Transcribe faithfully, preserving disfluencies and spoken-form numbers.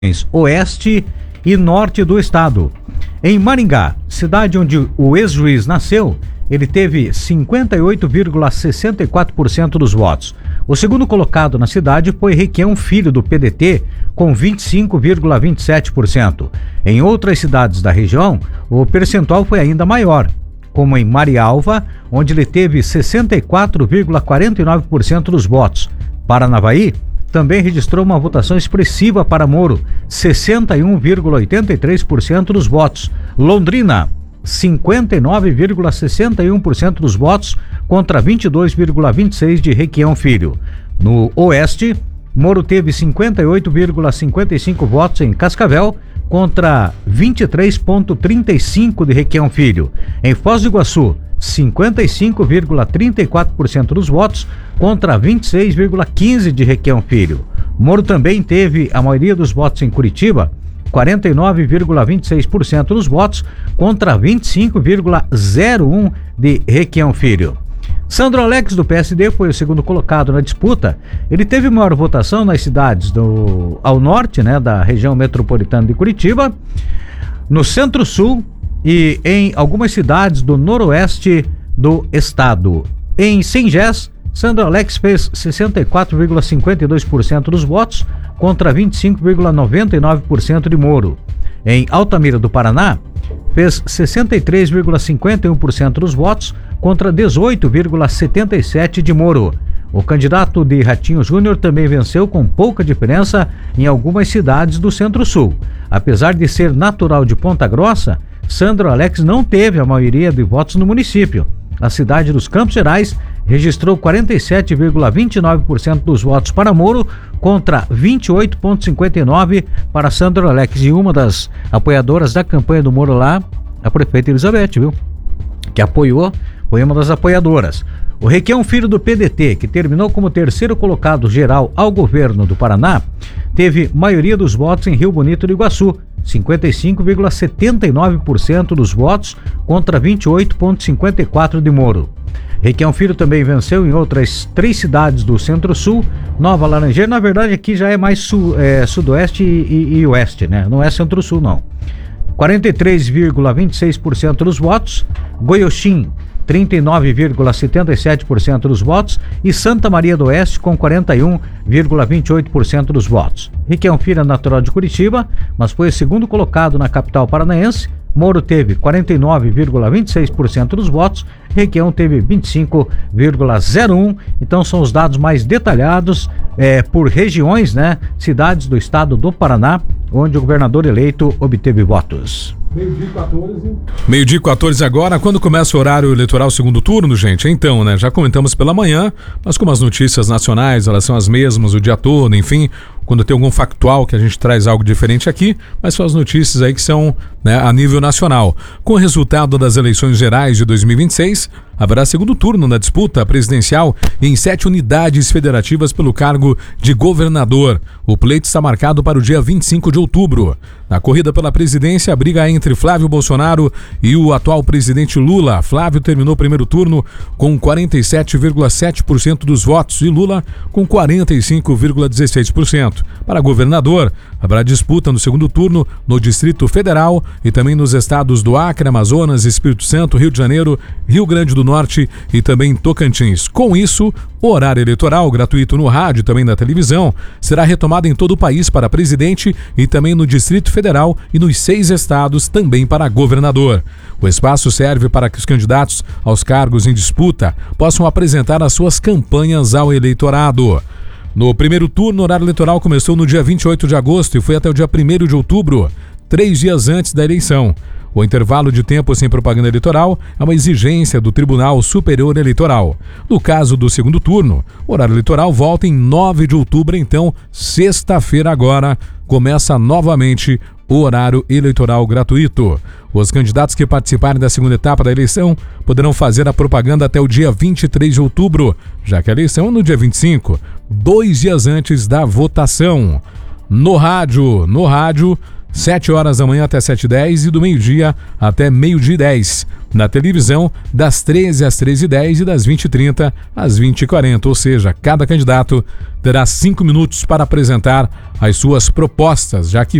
oeste e norte do estado. Em Maringá, cidade onde o ex-juiz nasceu, ele teve cinquenta e oito vírgula sessenta e quatro por cento dos votos. O segundo colocado na cidade foi Requião Filho, do P D T, com vinte e cinco vírgula vinte e sete por cento. Em outras cidades da região, o percentual foi ainda maior, como em Marialva, onde ele teve sessenta e quatro vírgula quarenta e nove por cento dos votos. Paranavaí também registrou uma votação expressiva para Moro, sessenta e um vírgula oitenta e três por cento dos votos. Londrina, cinquenta e nove vírgula sessenta e um por cento dos votos contra vinte e dois vírgula vinte e seis por cento de Requião Filho. No Oeste, Moro teve cinquenta e oito vírgula cinquenta e cinco votos em Cascavel contra vinte e três vírgula trinta e cinco de Requião Filho. Em Foz do Iguaçu, cinquenta e cinco vírgula trinta e quatro por cento dos votos contra vinte e seis vírgula quinze de Requião Filho. Moro também teve a maioria dos votos em Curitiba, quarenta e nove vírgula vinte e seis por cento dos votos contra vinte e cinco vírgula zero um por cento de Requião Filho. Sandro Alex, do P S D, foi o segundo colocado na disputa. Ele teve maior votação nas cidades do, ao norte, né, da região metropolitana de Curitiba, no centro-sul e em algumas cidades do noroeste do estado. Em Sengés, Sandro Alex fez sessenta e quatro vírgula cinquenta e dois por cento dos votos contra vinte e cinco vírgula noventa e nove por cento de Moro. Em Altamira do Paraná, fez sessenta e três vírgula cinquenta e um por cento dos votos contra dezoito vírgula setenta e sete por cento de Moro. O candidato de Ratinho Júnior também venceu com pouca diferença em algumas cidades do Centro-Sul. Apesar de ser natural de Ponta Grossa, Sandro Alex não teve a maioria de votos no município. A cidade dos Campos Gerais registrou quarenta e sete vírgula vinte e nove por cento dos votos para Moro contra vinte e oito vírgula cinquenta e nove por cento para Sandro Alex. E uma das apoiadoras da campanha do Moro lá, a prefeita Elizabeth, viu? Que apoiou, foi uma das apoiadoras. O Requião Filho, do P D T, que terminou como terceiro colocado geral ao governo do Paraná, teve maioria dos votos em Rio Bonito do Iguaçu, cinquenta e cinco vírgula setenta e nove por cento dos votos contra vinte e oito vírgula cinquenta e quatro por cento de Moro. Requião Filho também venceu em outras três cidades do Centro-Sul, Nova Laranjeira. Na verdade, aqui já é mais sul, é, sudoeste e, e, e oeste, né? Não é Centro-Sul, não. quarenta e três vírgula vinte e seis por cento dos votos. Goioxim, trinta e nove vírgula setenta e sete por cento dos votos, e Santa Maria do Oeste com quarenta e um vírgula vinte e oito por cento dos votos. Requião Filho é natural de Curitiba, mas foi o segundo colocado na capital paranaense. Moro teve quarenta e nove vírgula vinte e seis por cento dos votos, Requião teve vinte e cinco vírgula zero um por cento. Então são os dados mais detalhados é, por regiões, né? Cidades do estado do Paraná, onde o governador eleito obteve votos. Meio-dia e quatorze. Meio-dia e quatorze agora. Quando começa o horário eleitoral segundo turno, gente? Então, né? Já comentamos pela manhã, mas como as notícias nacionais, elas são as mesmas o dia todo, enfim, quando tem algum factual que a gente traz algo diferente aqui, mas são as notícias aí que são, né, a nível nacional. Com o resultado das eleições gerais de dois mil e vinte e seis, haverá segundo turno na disputa presidencial em sete unidades federativas pelo cargo de governador. O pleito está marcado para o dia vinte e cinco de outubro. Na corrida pela presidência, a briga é entre Flávio Bolsonaro e o atual presidente Lula. Flávio terminou o primeiro turno com quarenta e sete vírgula sete por cento dos votos e Lula com quarenta e cinco vírgula dezesseis por cento. Para governador, haverá disputa no segundo turno no Distrito Federal e também nos estados do Acre, Amazonas, Espírito Santo, Rio de Janeiro, Rio Grande do Norte e também Tocantins. Com isso, o horário eleitoral gratuito no rádio e também na televisão será retomado em todo o país para presidente e também no Distrito Federal e nos seis estados também para governador. O espaço serve para que os candidatos aos cargos em disputa possam apresentar as suas campanhas ao eleitorado. No primeiro turno, o horário eleitoral começou no dia vinte e oito de agosto e foi até o dia primeiro de outubro, três dias antes da eleição. O intervalo de tempo sem propaganda eleitoral é uma exigência do Tribunal Superior Eleitoral. No caso do segundo turno, o horário eleitoral volta em nove de outubro, então, sexta-feira agora, começa novamente o horário eleitoral gratuito. Os candidatos que participarem da segunda etapa da eleição poderão fazer a propaganda até o dia vinte e três de outubro, já que a eleição é no dia vinte e cinco, dois dias antes da votação. No rádio, no rádio, sete horas da manhã até sete e dez e do meio-dia até meio-dia e dez. Na televisão, das treze às treze e dez e das vinte e trinta às vinte e quarenta, ou seja, cada candidato terá cinco minutos para apresentar as suas propostas, já que